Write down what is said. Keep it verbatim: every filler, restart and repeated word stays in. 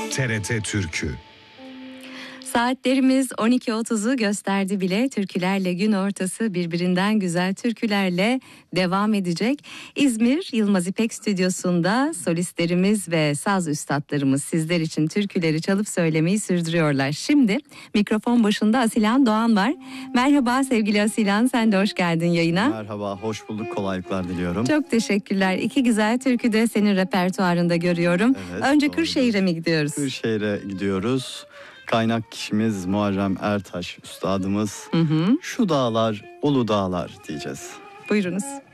T R T Türkü. Saatlerimiz on iki otuzu gösterdi bile. Türkülerle gün ortası, birbirinden güzel türkülerle devam edecek. İzmir Yılmaz İpek Stüdyosu'nda solistlerimiz ve saz üstadlarımız sizler için türküleri çalıp söylemeyi sürdürüyorlar. Şimdi mikrofon başında Asilan Doğan var. Merhaba sevgili Asilan, sen de hoş geldin yayına. Merhaba, hoş bulduk, kolaylıklar diliyorum. Çok teşekkürler. İki güzel türkü de senin repertuarında görüyorum. Evet, Önce doğrudur. Kırşehir'e mi gidiyoruz? Kırşehir'e gidiyoruz. Kaynak kişimiz Muharrem Ertaş üstadımız. Hı hı. Şu dağlar, ulu dağlar diyeceğiz. Buyurunuz.